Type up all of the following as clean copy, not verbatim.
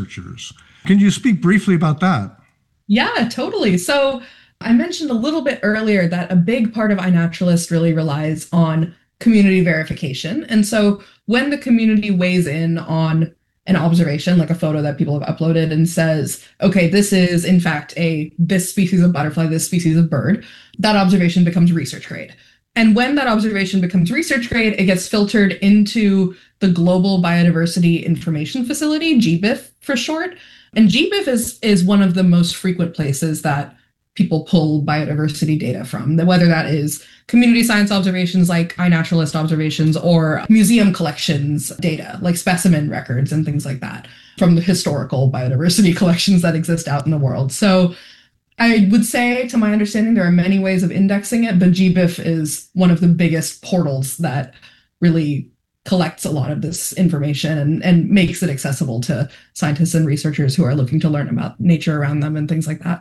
researchers. Can you speak briefly about that? Yeah, totally. So I mentioned a little bit earlier that a big part of iNaturalist really relies on community verification. And so when the community weighs in on an observation, like a photo that people have uploaded and says, okay, this is in fact this species of butterfly, this species of bird, that observation becomes research grade. And when that observation becomes research grade, it gets filtered into the Global Biodiversity Information Facility, GBIF for short. And GBIF is one of the most frequent places that people pull biodiversity data from, whether that is community science observations like iNaturalist observations or museum collections data like specimen records and things like that from the historical biodiversity collections that exist out in the world. So I would say, to my understanding, there are many ways of indexing it, but GBIF is one of the biggest portals that really collects a lot of this information and makes it accessible to scientists and researchers who are looking to learn about nature around them and things like that.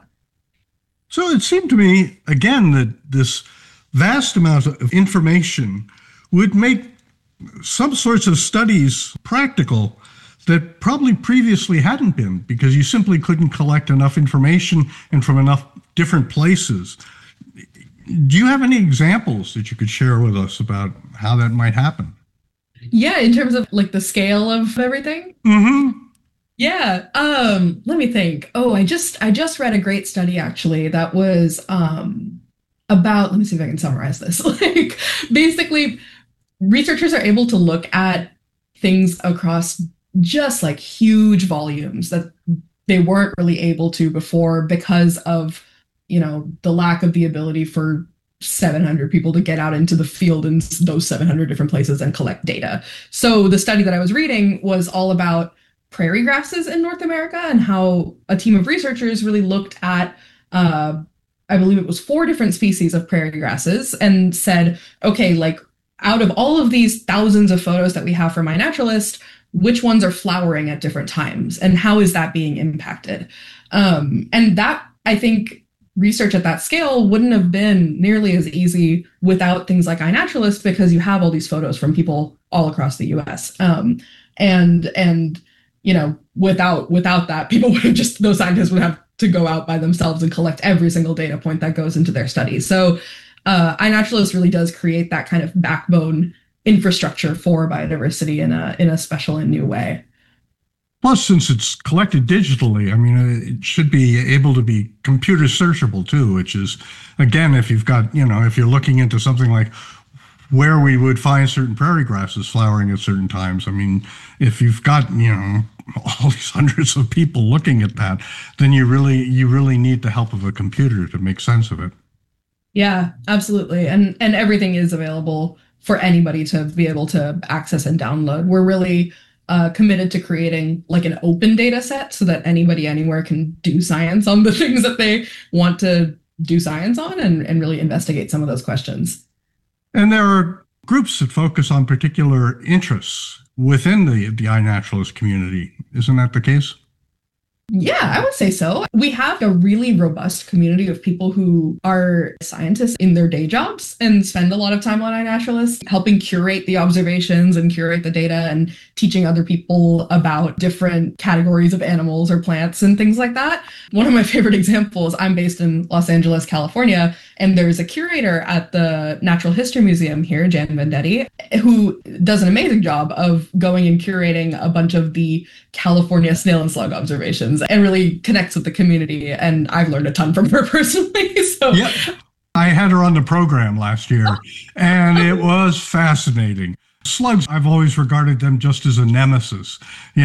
So it seemed to me, again, that this vast amount of information would make some sorts of studies practical that probably previously hadn't been, because you simply couldn't collect enough information and from enough different places. Do you have any examples that you could share with us about how that might happen? Yeah, in terms of like the scale of everything? Mm-hmm. Yeah. Let me think. Oh, I just read a great study actually that was about, let me see if I can summarize this. Like basically researchers are able to look at things across just like huge volumes that they weren't really able to before because of, the lack of the ability for 700 people to get out into the field in those 700 different places and collect data. So the study that I was reading was all about prairie grasses in North America and how a team of researchers really looked at, I believe it was 4 different species of prairie grasses and said, okay, like out of all of these thousands of photos that we have from iNaturalist, which ones are flowering at different times and how is that being impacted? And that, I think, research at that scale wouldn't have been nearly as easy without things like iNaturalist, because you have all these photos from people all across the US. And without that, people would have those scientists would have to go out by themselves and collect every single data point that goes into their studies. So iNaturalist really does create that kind of backbone infrastructure for biodiversity in a special and new way. Plus, since it's collected digitally, I mean, it should be able to be computer searchable too, which is, again, if you've got, if you're looking into something like where we would find certain prairie grasses flowering at certain times. I mean, if you've got, all these hundreds of people looking at that, then you really need the help of a computer to make sense of it. Yeah, absolutely. And everything is available for anybody to be able to access and download. We're really committed to creating like an open data set so that anybody anywhere can do science on the things that they want to do science on and really investigate some of those questions. And there are groups that focus on particular interests within the iNaturalist community. Isn't that the case? Yeah, I would say so. We have a really robust community of people who are scientists in their day jobs and spend a lot of time on iNaturalist, helping curate the observations and curate the data and teaching other people about different categories of animals or plants and things like that. One of my favorite examples, I'm based in Los Angeles, California, and there's a curator at the Natural History Museum here, Jan Vendetti, who does an amazing job of going and curating a bunch of the California snail and slug observations and really connects with the community. And I've learned a ton from her personally. So yeah, I had her on the program last year and it was fascinating. Slugs, I've always regarded them just as a nemesis.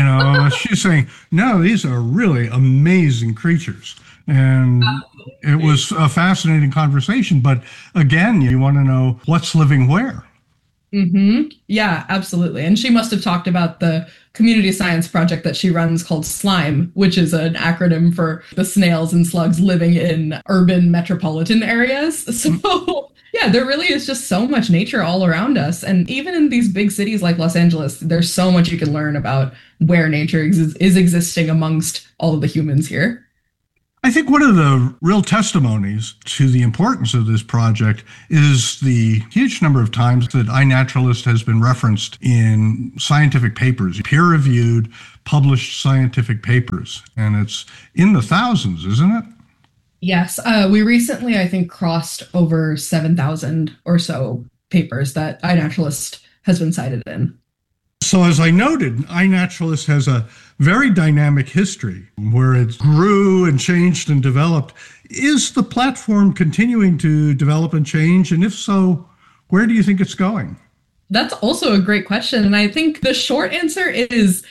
She's saying, no, these are really amazing creatures. And it was a fascinating conversation. But again, you want to know what's living where. Mm-hmm. Yeah, absolutely. And she must have talked about the community science project that she runs called SLIME, which is an acronym for the snails and slugs living in urban metropolitan areas. So yeah, there really is just so much nature all around us. And even in these big cities like Los Angeles, there's so much you can learn about where nature is existing amongst all of the humans here. I think one of the real testimonies to the importance of this project is the huge number of times that iNaturalist has been referenced in scientific papers, peer-reviewed, published scientific papers, and it's in the thousands, isn't it? Yes, we recently, I think, crossed over 7,000 or so papers that iNaturalist has been cited in. So as I noted, iNaturalist has a very dynamic history where it grew and changed and developed. Is the platform continuing to develop and change? And if so, where do you think it's going? That's also a great question. And I think the short answer is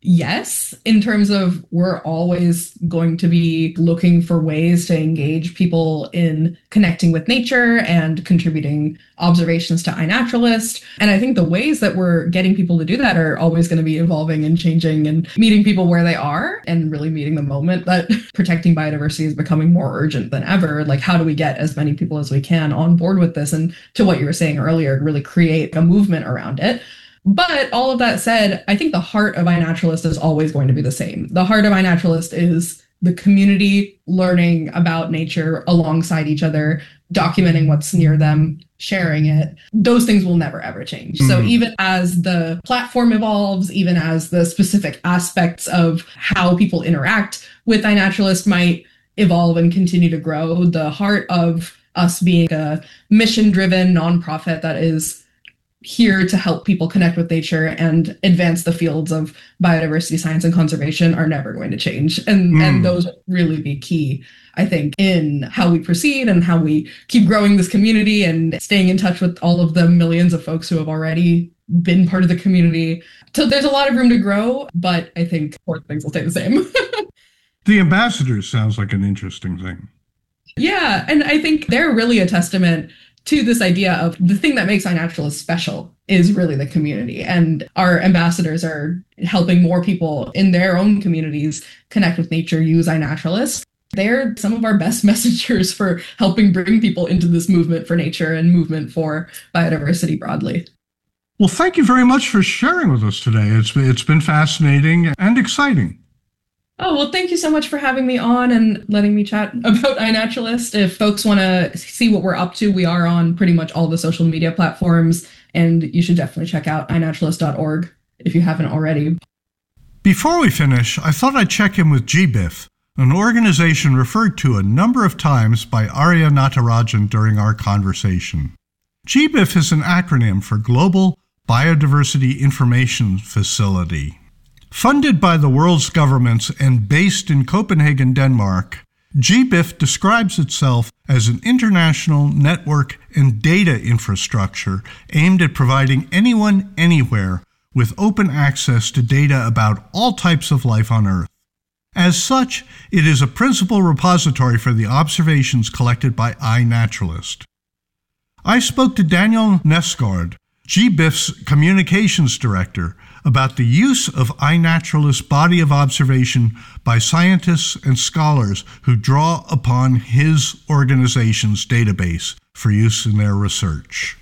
yes, in terms of we're always going to be looking for ways to engage people in connecting with nature and contributing observations to iNaturalist. And I think the ways that we're getting people to do that are always going to be evolving and changing and meeting people where they are and really meeting the moment that protecting biodiversity is becoming more urgent than ever. Like, how do we get as many people as we can on board with this? And to what you were saying earlier, really create a movement around it. But all of that said, I think the heart of iNaturalist is always going to be the same. The heart of iNaturalist is the community learning about nature alongside each other, documenting what's near them, sharing it. Those things will never, ever change. So even as the platform evolves, even as the specific aspects of how people interact with iNaturalist might evolve and continue to grow, the heart of us being a mission-driven nonprofit that is here to help people connect with nature and advance the fields of biodiversity science and conservation are never going to change. And those really be key, I think, in how we proceed and how we keep growing this community and staying in touch with all of the millions of folks who have already been part of the community. So there's a lot of room to grow, but I think important things will stay the same. The ambassadors sounds like an interesting thing. Yeah, and I think they're really a testament to this idea of the thing that makes iNaturalist special is really the community. And our ambassadors are helping more people in their own communities connect with nature, use iNaturalist. They're some of our best messengers for helping bring people into this movement for nature and movement for biodiversity broadly. Well, thank you very much for sharing with us today. It's been fascinating and exciting. Oh, well, thank you so much for having me on and letting me chat about iNaturalist. If folks want to see what we're up to, we are on pretty much all the social media platforms, and you should definitely check out iNaturalist.org if you haven't already. Before we finish, I thought I'd check in with GBIF, an organization referred to a number of times by Arya Natarajan during our conversation. GBIF is an acronym for Global Biodiversity Information Facility. Funded by the world's governments and based in Copenhagen, Denmark, GBIF describes itself as an international network and data infrastructure aimed at providing anyone, anywhere, with open access to data about all types of life on Earth. As such, it is a principal repository for the observations collected by iNaturalist. I spoke to Daniel Nesgaard, GBIF's communications director, about the use of iNaturalist's body of observation by scientists and scholars who draw upon his organization's database for use in their research.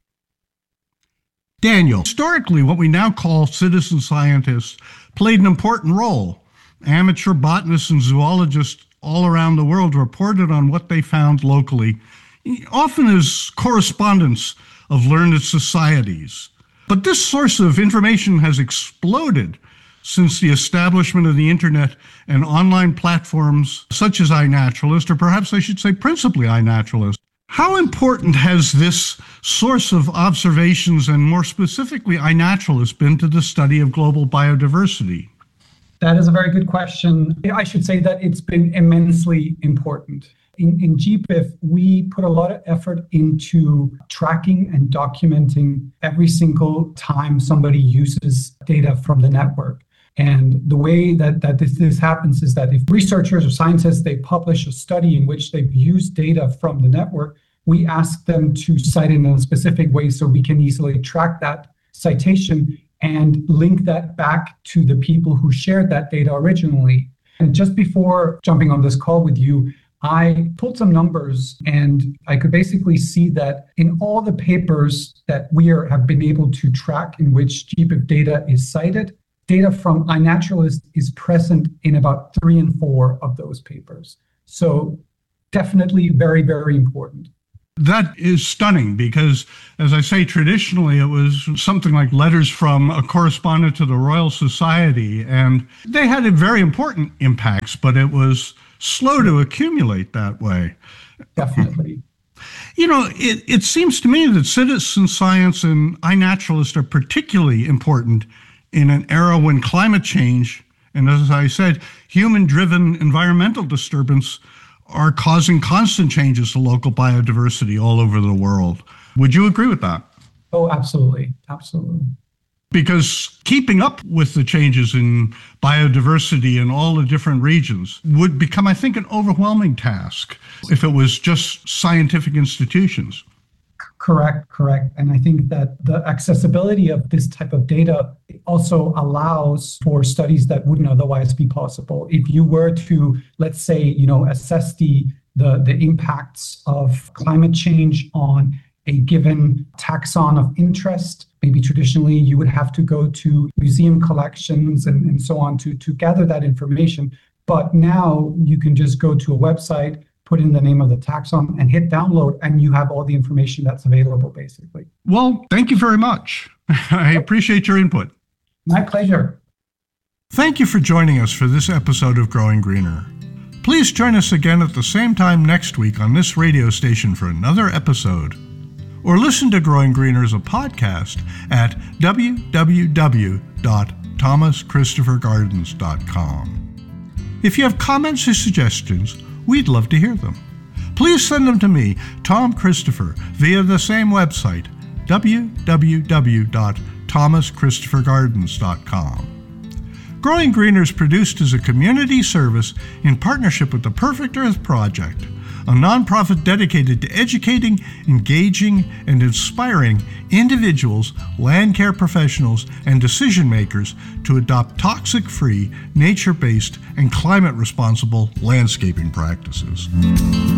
Daniel, historically, what we now call citizen scientists played an important role. Amateur botanists and zoologists all around the world reported on what they found locally, often as correspondents of learned societies. But this source of information has exploded since the establishment of the internet and online platforms such as iNaturalist, or perhaps I should say principally iNaturalist. How important has this source of observations, and more specifically iNaturalist, been to the study of global biodiversity? That is a very good question. I should say that it's been immensely important. In GBIF, we put a lot of effort into tracking and documenting every single time somebody uses data from the network. And the way that this happens is that if researchers or scientists, they publish a study in which they've used data from the network, we ask them to cite it in a specific way so we can easily track that citation and link that back to the people who shared that data originally. And just before jumping on this call with you, I pulled some numbers, and I could basically see that in all the papers that we have been able to track in which GBIF data is cited, data from iNaturalist is present in about 3 and 4 of those papers. So definitely very, very important. That is stunning because, as I say, traditionally it was something like letters from a correspondent to the Royal Society, and they had very important impacts, but it was slow to accumulate that way. Definitely. You know, it seems to me that citizen science and iNaturalist are particularly important in an era when climate change and, as I said, human-driven environmental disturbance are causing constant changes to local biodiversity all over the world. Would you agree with that? Oh, absolutely. Absolutely. Because keeping up with the changes in biodiversity in all the different regions would become, I think, an overwhelming task if it was just scientific institutions. Correct. And I think that the accessibility of this type of data also allows for studies that wouldn't otherwise be possible. If you were to, let's say, assess the impacts of climate change on a given taxon of interest, maybe traditionally you would have to go to museum collections and so on to gather that information. But now you can just go to a website, put in the name of the taxon and hit download, and you have all the information that's available, basically. Well, thank you very much. I appreciate your input. My pleasure. Thank you for joining us for this episode of Growing Greener. Please join us again at the same time next week on this radio station for another episode. Or listen to Growing Greener as a podcast at www.thomaschristophergardens.com. If you have comments or suggestions, we'd love to hear them. Please send them to me, Tom Christopher, via the same website, www.thomaschristophergardens.com. Growing Greener is produced as a community service in partnership with the Perfect Earth Project, a nonprofit dedicated to educating, engaging, and inspiring individuals, land care professionals, and decision makers to adopt toxic-free, nature-based, and climate-responsible landscaping practices.